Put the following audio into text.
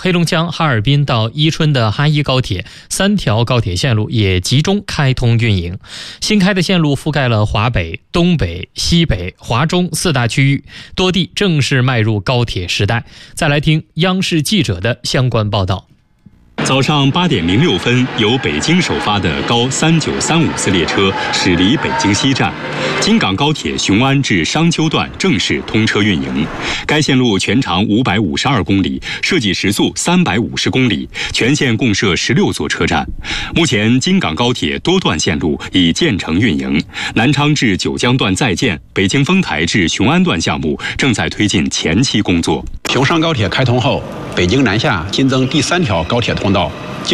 黑龙江哈尔滨到伊春的哈一高铁3条高铁线路也集中开通运营。新开的线路覆盖了华北、东北、西北、华中4大区域，多地正式迈入高铁时代。再来听央视记者的相关报道。 早上8点06分，由北京首发的高3935次列车驶离北京西站，京港高铁雄安至商丘段正式通车运营。该线路全长552公里，设计时速350公里，全线共设16座车站。目前，京港高铁多段线路已建成运营，南昌至九江段在建，北京丰台至雄安段项目正在推进前期工作。 雄商高铁开通后，北京南下新增第3条高铁通道